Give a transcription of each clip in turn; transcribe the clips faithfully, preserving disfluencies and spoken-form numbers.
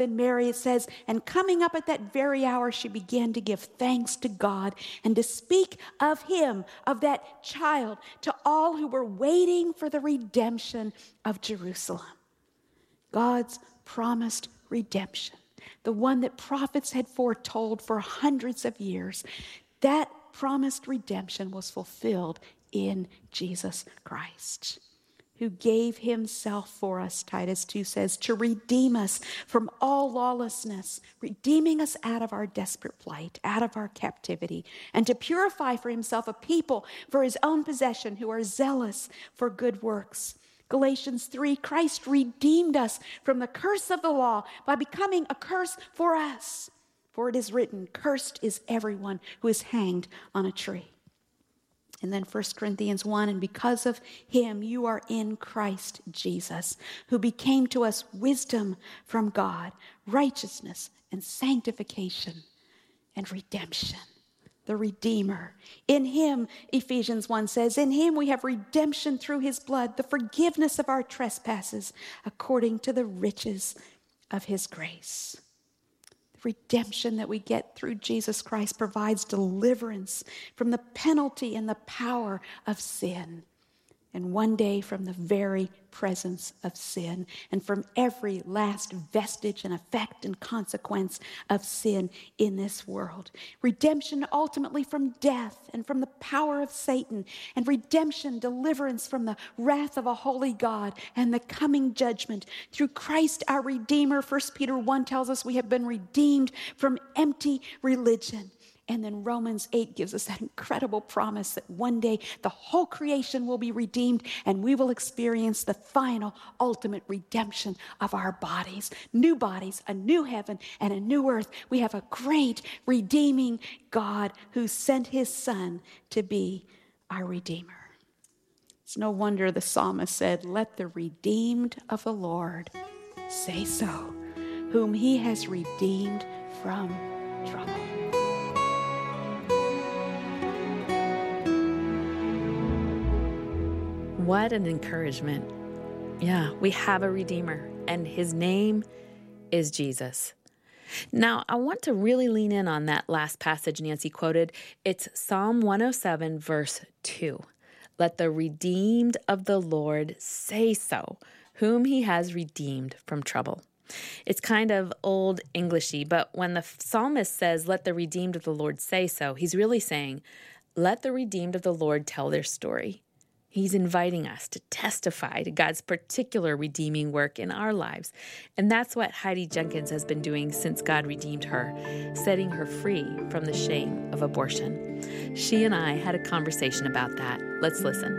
And Mary, it says, and coming up at that very hour, she began to give thanks to God and to speak of him, of that child, to all who were waiting for the redemption of Jerusalem. God's promised redemption, the one that prophets had foretold for hundreds of years, that promised redemption was fulfilled in Jesus Christ, who gave himself for us, Titus two says, to redeem us from all lawlessness, redeeming us out of our desperate plight, out of our captivity, and to purify for himself a people for his own possession who are zealous for good works. Galatians three, Christ redeemed us from the curse of the law by becoming a curse for us. For it is written, cursed is everyone who is hanged on a tree. And then First Corinthians one, and because of him you are in Christ Jesus, who became to us wisdom from God, righteousness and sanctification and redemption. The Redeemer. In him, Ephesians one says, in him we have redemption through his blood, the forgiveness of our trespasses, according to the riches of his grace. Redemption that we get through Jesus Christ provides deliverance from the penalty and the power of sin. And one day from the very presence of sin and from every last vestige and effect and consequence of sin in this world. Redemption ultimately from death and from the power of Satan, and redemption, deliverance from the wrath of a holy God and the coming judgment through Christ our Redeemer. First Peter one tells us we have been redeemed from empty religion. And then Romans eight gives us that incredible promise that one day the whole creation will be redeemed and we will experience the final, ultimate redemption of our bodies. New bodies, a new heaven, and a new earth. We have a great redeeming God who sent his Son to be our Redeemer. It's no wonder the psalmist said, let the redeemed of the Lord say so, whom he has redeemed from trouble. What an encouragement. Yeah, we have a Redeemer, and his name is Jesus. Now, I want to really lean in on that last passage Nancy quoted. It's Psalm one oh seven, verse two. Let the redeemed of the Lord say so, whom he has redeemed from trouble. It's kind of old Englishy, but when the psalmist says, let the redeemed of the Lord say so, he's really saying, let the redeemed of the Lord tell their story. He's inviting us to testify to God's particular redeeming work in our lives. And that's what Heidi Jenkins has been doing since God redeemed her, setting her free from the shame of abortion. She and I had a conversation about that. Let's listen.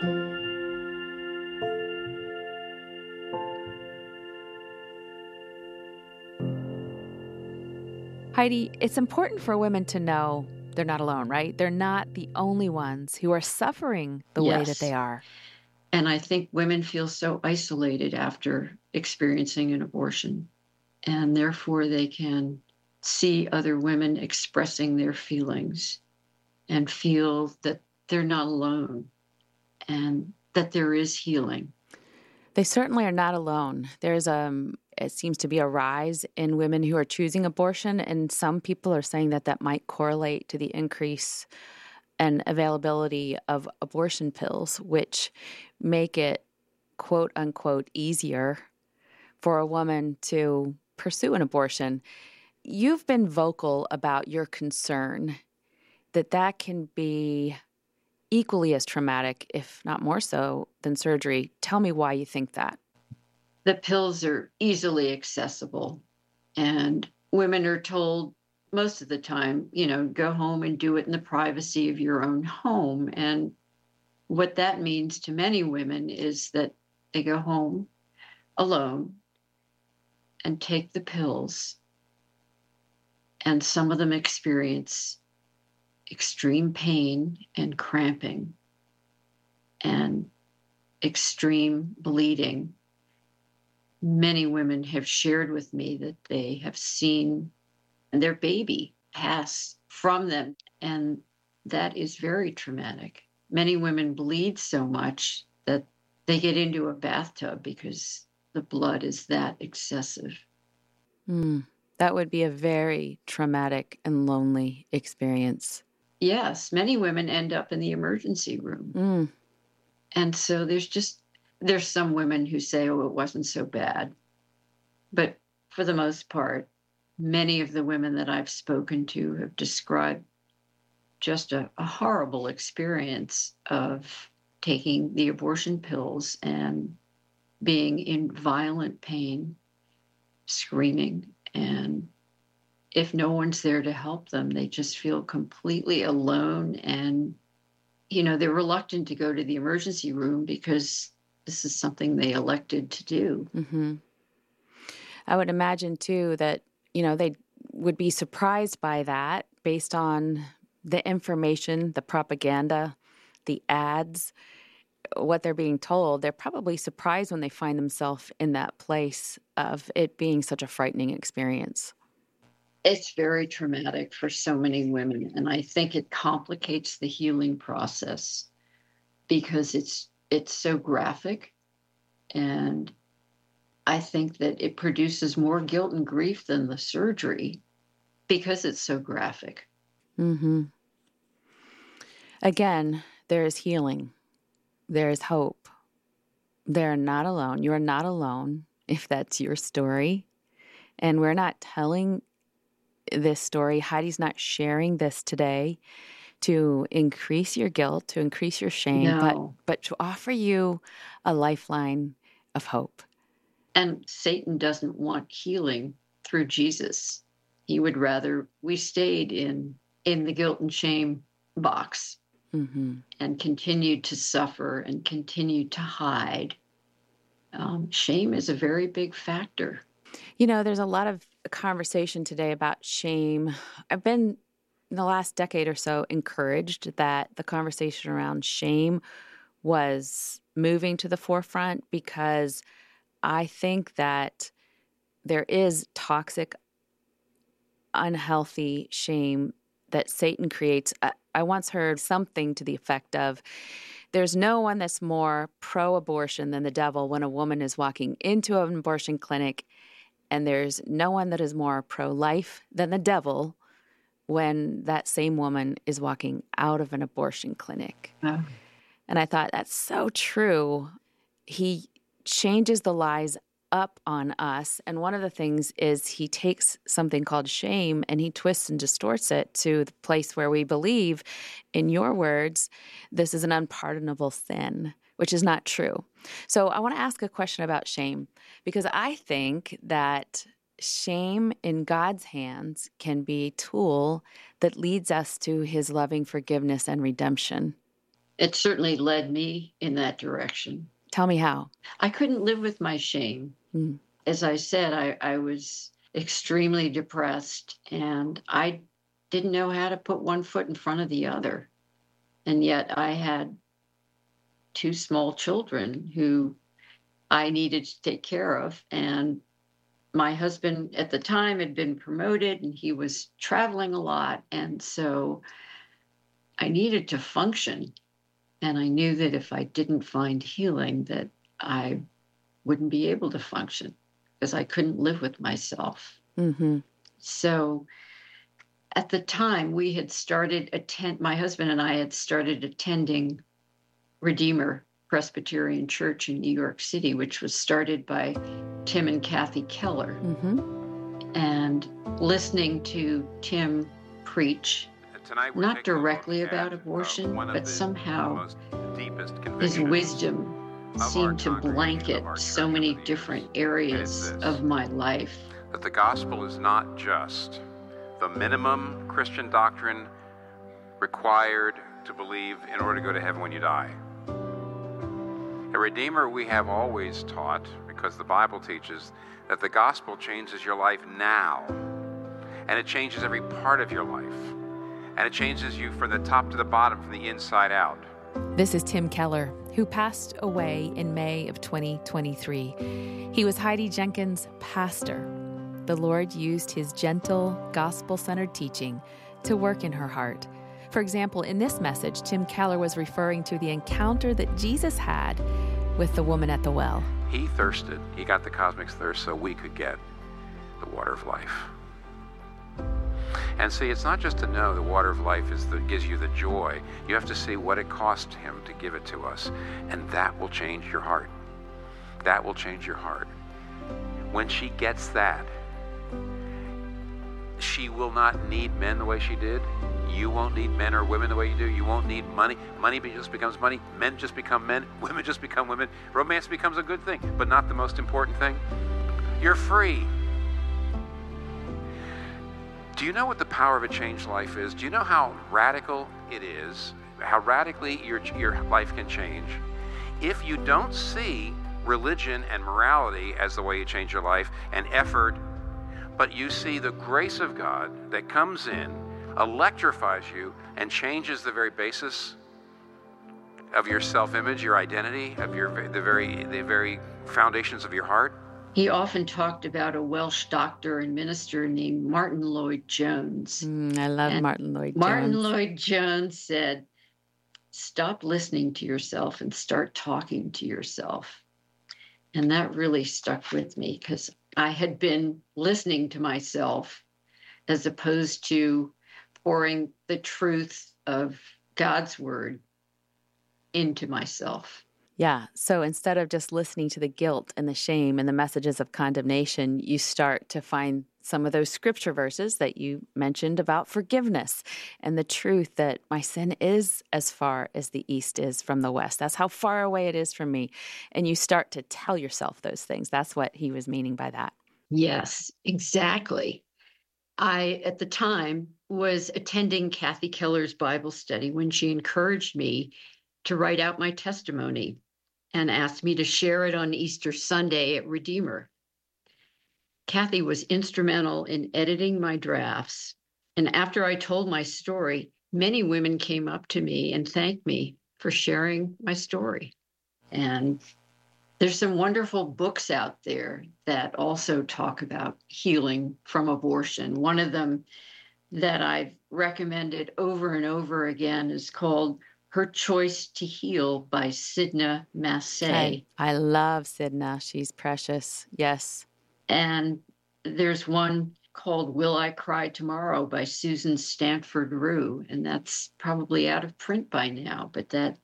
Heidi, it's important for women to know they're not alone, right? They're not the only ones who are suffering the Yes. way that they are. And I think women feel so isolated after experiencing an abortion, and therefore they can see other women expressing their feelings and feel that they're not alone and that there is healing. They certainly are not alone. There's um, it seems to be a rise in women who are choosing abortion, and some people are saying that that might correlate to the increase and availability of abortion pills, which make it, quote unquote, easier for a woman to pursue an abortion. You've been vocal about your concern that that can be equally as traumatic, if not more so, than surgery. Tell me why you think that. The pills are easily accessible, and women are told most of the time, you know, go home and do it in the privacy of your own home. And what that means to many women is that they go home alone and take the pills. And some of them experience extreme pain and cramping and extreme bleeding. Many women have shared with me that they have seen their baby pass from them, and that is very traumatic. Many women bleed so much that they get into a bathtub because the blood is that excessive. Mm. That would be a very traumatic and lonely experience. Yes, many women end up in the emergency room. Mm. And so there's just, there's some women who say, oh, it wasn't so bad. But for the most part, many of the women that I've spoken to have described just a, a horrible experience of taking the abortion pills and being in violent pain, screaming, and if no one's there to help them, they just feel completely alone. And, you know, they're reluctant to go to the emergency room because this is something they elected to do. Mm-hmm. I would imagine, too, that, you know, they would be surprised by that based on the information, the propaganda, the ads, what they're being told. They're probably surprised when they find themselves in that place of it being such a frightening experience. It's very traumatic for so many women, and I think it complicates the healing process because it's it's so graphic, and I think that it produces more guilt and grief than the surgery because it's so graphic. Mm-hmm. Again, there is healing. There is hope. They're not alone. You are not alone if that's your story. And we're not telling this story. Heidi's not sharing this today to increase your guilt, to increase your shame, No. but, but to offer you a lifeline of hope. And Satan doesn't want healing through Jesus. He would rather we stayed in, in the guilt and shame box. Mm-hmm. And continued to suffer and continued to hide. Um, shame is a very big factor. You know, there's a lot of conversation today about shame. I've been, in the last decade or so, encouraged that the conversation around shame was moving to the forefront because I think that there is toxic, unhealthy shame that Satan creates. I once heard something to the effect of, there's no one that's more pro-abortion than the devil when a woman is walking into an abortion clinic, and there's no one that is more pro-life than the devil when that same woman is walking out of an abortion clinic. Oh. And I thought, that's so true. He changes the lies up on us. And one of the things is he takes something called shame and he twists and distorts it to the place where we believe, in your words, this is an unpardonable sin, which is not true. So I want to ask a question about shame, because I think that shame in God's hands can be a tool that leads us to his loving forgiveness and redemption. It certainly led me in that direction. Tell me how. I couldn't live with my shame. Mm. As I said, I, I was extremely depressed and I didn't know how to put one foot in front of the other. And yet I had two small children who I needed to take care of. And my husband at the time had been promoted and he was traveling a lot. And so I needed to function. And I knew that if I didn't find healing, that I wouldn't be able to function because I couldn't live with myself. Mm-hmm. So at the time we had started attend, my husband and I had started attending Redeemer Presbyterian Church in New York City, which was started by Tim and Kathy Keller. Mm-hmm. And listening to Tim preach, not directly about abortion, uh, but somehow his wisdom seemed to blanket so many different areas of my life. That the gospel is not just the minimum Christian doctrine required to believe in order to go to heaven when you die. At Redeemer, we have always taught, because the Bible teaches, that the gospel changes your life now, and it changes every part of your life. And it changes you from the top to the bottom, from the inside out. This is Tim Keller, who passed away in May of twenty twenty-three. He was Heidi Jenkins' pastor. The Lord used his gentle, gospel-centered teaching to work in her heart. For example, in this message, Tim Keller was referring to the encounter that Jesus had with the woman at the well. He thirsted. He got the cosmic thirst so we could get the water of life. And see, it's not just to know the water of life is that gives you the joy. You have to see what it cost him to give it to us. And that will change your heart. That will change your heart. When she gets that, she will not need men the way she did. You won't need men or women the way you do. You won't need money. Money just becomes money. Men just become men. Women just become women. Romance becomes a good thing, but not the most important thing. You're free. Do you know what the power of a changed life is? Do you know how radical it is? How radically your, your life can change? If you don't see religion and morality as the way you change your life and effort, but you see the grace of God that comes in, electrifies you, and changes the very basis of your self-image, your identity, of your the very the very foundations of your heart. He often talked about a Welsh doctor and minister named Martin Lloyd-Jones. Mm, I love and Martin Lloyd-Jones. Martin Lloyd-Jones said, "Stop listening to yourself and start talking to yourself." And that really stuck with me because I had been listening to myself as opposed to pouring the truth of God's word into myself. Yeah. So instead of just listening to the guilt and the shame and the messages of condemnation, you start to find some of those scripture verses that you mentioned about forgiveness and the truth that my sin is as far as the east is from the west. That's how far away it is from me. And you start to tell yourself those things. That's what he was meaning by that. Yes, exactly. I, at the time, was attending Kathy Keller's Bible study when she encouraged me to write out my testimony and asked me to share it on Easter Sunday at Redeemer. Kathy was instrumental in editing my drafts. And after I told my story, many women came up to me and thanked me for sharing my story. And there's some wonderful books out there that also talk about healing from abortion. One of them that I've recommended over and over again is called Her Choice to Heal by Sidna Massey. I, I love Sidna. She's precious. Yes. And there's one called Will I Cry Tomorrow by Susan Stanford Rue. And that's probably out of print by now, but that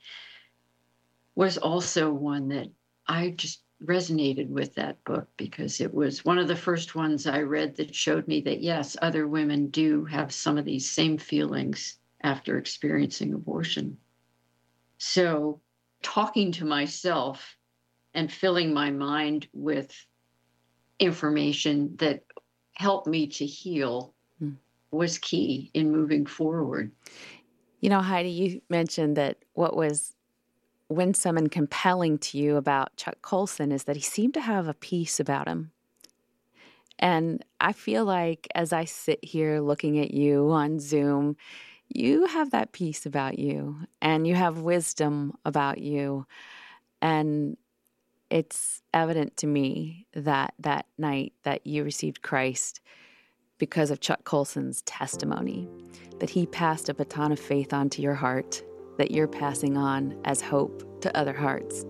was also one that I just resonated with that book because it was one of the first ones I read that showed me that, yes, other women do have some of these same feelings after experiencing abortion. So talking to myself and filling my mind with information that helped me to heal hmm. was key in moving forward. You know, Heidi, you mentioned that what was winsome and compelling to you about Chuck Colson is that he seemed to have a peace about him. And I feel like as I sit here looking at you on Zoom, you have that peace about you and you have wisdom about you. And it's evident to me that that night that you received Christ because of Chuck Colson's testimony, that he passed a baton of faith onto your heart that you're passing on as hope to other hearts.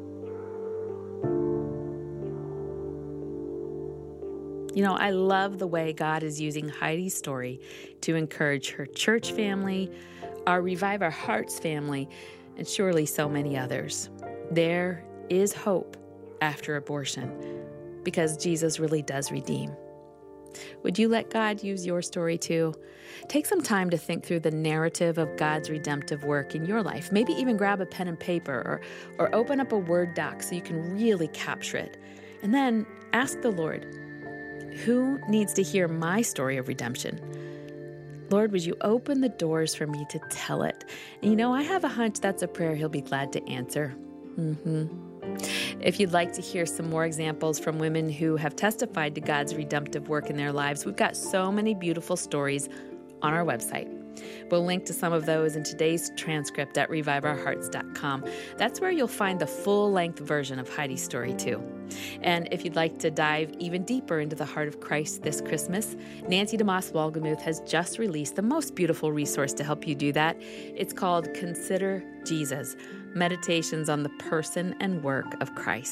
You know, I love the way God is using Heidi's story to encourage her church family, our Revive Our Hearts family, and surely so many others. There is hope after abortion because Jesus really does redeem. Would you let God use your story too? Take some time to think through the narrative of God's redemptive work in your life. Maybe even grab a pen and paper or, or open up a Word doc so you can really capture it. And then ask the Lord, who needs to hear my story of redemption? Lord, would you open the doors for me to tell it? And you know, I have a hunch that's a prayer he'll be glad to answer. Mm-hmm. If you'd like to hear some more examples from women who have testified to God's redemptive work in their lives, we've got so many beautiful stories on our website. We'll link to some of those in today's transcript at revive our hearts dot com. That's where you'll find the full-length version of Heidi's story, too. And if you'd like to dive even deeper into the heart of Christ this Christmas, Nancy DeMoss Wolgemuth has just released the most beautiful resource to help you do that. It's called Consider Jesus, Meditations on the Person and Work of Christ.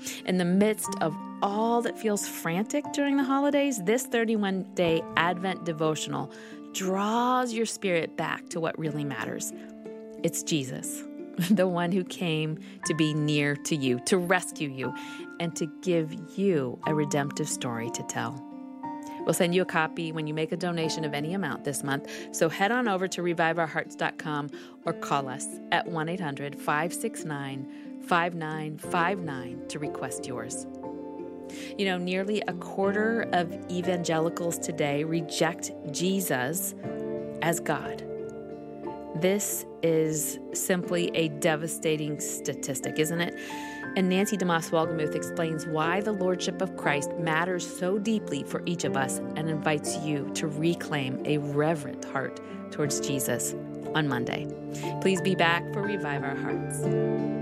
In the midst of all that feels frantic during the holidays, this thirty-one day Advent devotional draws your spirit back to what really matters. It's Jesus, the one who came to be near to you, to rescue you, and to give you a redemptive story to tell. We'll send you a copy when you make a donation of any amount this month, so head on over to revive our hearts dot com or call us at one eight hundred, five six nine, five nine five nine to request yours. You know, nearly a quarter of evangelicals today reject Jesus as God. This is simply a devastating statistic, isn't it? And Nancy DeMoss Wolgemuth explains why the Lordship of Christ matters so deeply for each of us and invites you to reclaim a reverent heart towards Jesus on Monday. Please be back for Revive Our Hearts.